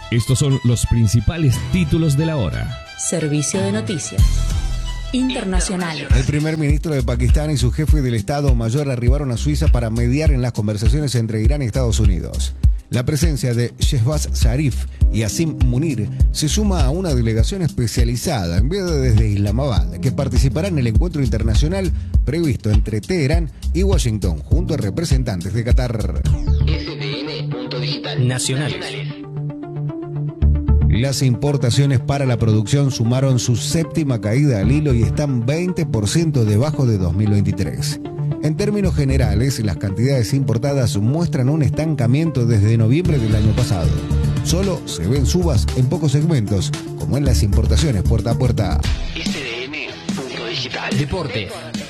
Estos son los principales títulos de la hora. Servicio de noticias internacionales. El primer ministro de Pakistán y su jefe del Estado Mayor arribaron a Suiza para mediar en las conversaciones entre Irán y Estados Unidos. La presencia de Shehbaz Sharif y Asim Munir se suma a una delegación especializada enviada desde Islamabad que participará en el encuentro internacional previsto entre Teherán y Washington junto a representantes de Qatar. SDN.digital. Nacionales. Las importaciones para la producción sumaron su séptima caída al hilo y están 20% debajo de 2023. En términos generales, las cantidades importadas muestran un estancamiento desde noviembre del año pasado. Solo se ven subas en pocos segmentos, como en las importaciones puerta a puerta. SDN.digital. Deporte.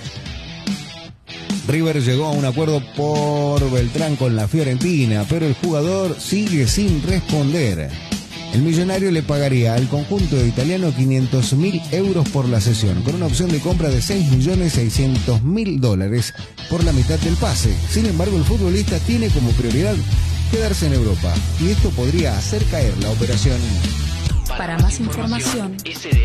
River llegó a un acuerdo por Beltrán con la Fiorentina, pero el jugador sigue sin responder. El millonario le pagaría al conjunto italiano 500.000 euros por la cesión, con una opción de compra de $6.600.000 por la mitad del pase. Sin embargo, el futbolista tiene como prioridad quedarse en Europa, y esto podría hacer caer la operación. Para más información,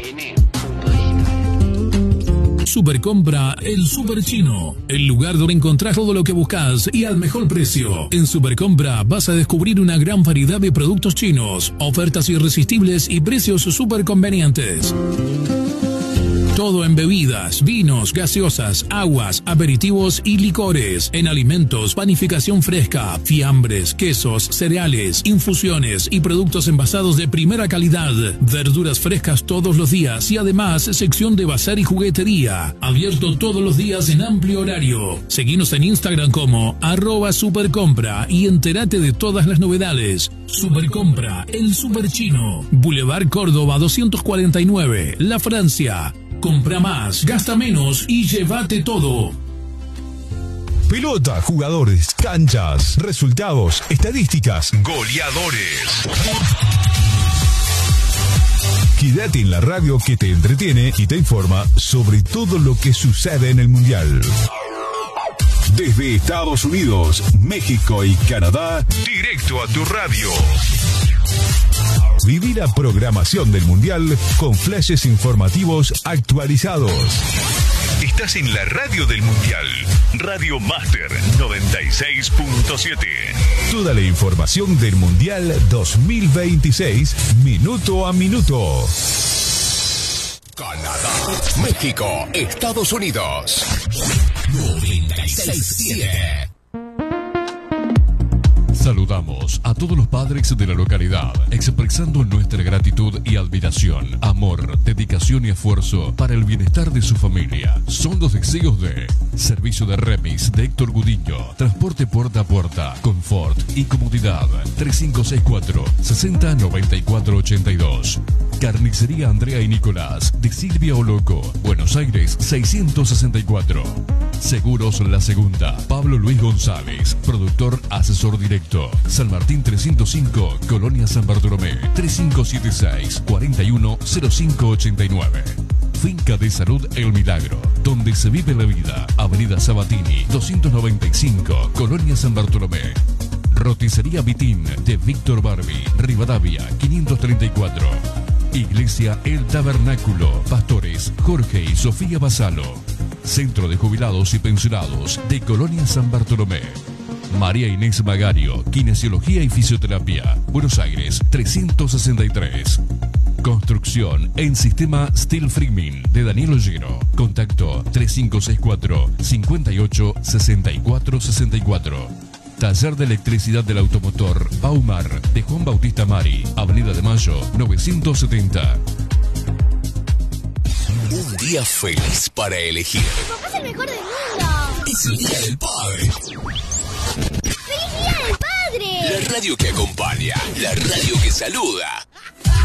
Supercompra El Super Chino, el lugar donde encontrás todo lo que buscas y al mejor precio. En Supercompra vas a descubrir una gran variedad de productos chinos, ofertas irresistibles y precios súper convenientes. Todo en bebidas, vinos, gaseosas, aguas, aperitivos y licores. En alimentos, panificación fresca, fiambres, quesos, cereales, infusiones y productos envasados de primera calidad. Verduras frescas todos los días y además sección de bazar y juguetería. Abierto todos los días en amplio horario. Seguinos en Instagram como @supercompra y entérate de todas las novedades. Supercompra, el Super Chino. Boulevard Córdoba 249, La Francia. Compra más, gasta menos y llévate todo. Pelota, jugadores, canchas, resultados, estadísticas, goleadores. Quédate en la radio que te entretiene y te informa sobre todo lo que sucede en el Mundial. Desde Estados Unidos, México y Canadá, directo a tu radio. Viví la programación del Mundial con flashes informativos actualizados. Estás en la radio del Mundial, Radio Master 96.7. Toda la información del Mundial 2026, minuto a minuto. Canadá, México, Estados Unidos. 96.7. Saludamos a todos los padres de la localidad, expresando nuestra gratitud y admiración, amor, dedicación y esfuerzo para el bienestar de su familia. Son los deseos de Servicio de Remis de Héctor Gudiño, transporte puerta a puerta, confort y comodidad. 3564-609482. Carnicería Andrea y Nicolás de Silvia Oloco, Buenos Aires 664. Seguros La Segunda, Pablo Luis González, productor asesor directo. San Martín 305, Colonia San Bartolomé, 3576-410589. Finca de Salud El Milagro, donde se vive la vida. Avenida Sabatini, 295, Colonia San Bartolomé. Roticería Vitín de Víctor Barbie, Rivadavia, 534. Iglesia El Tabernáculo, Pastores Jorge y Sofía Basalo. Centro de Jubilados y Pensionados de Colonia San Bartolomé. María Inés Magario, Kinesiología y Fisioterapia, Buenos Aires 363. Construcción en sistema Steel Framing de Daniel Ollero. Contacto 3564-586464. Taller de Electricidad del Automotor Baumar de Juan Bautista Mari, Avenida de Mayo 970. Un día feliz para elegir. ¡Mi papá es el mejor del mundo! Es el Día del Padre. ¡Feliz Día del Padre! La radio que acompaña, la radio que saluda.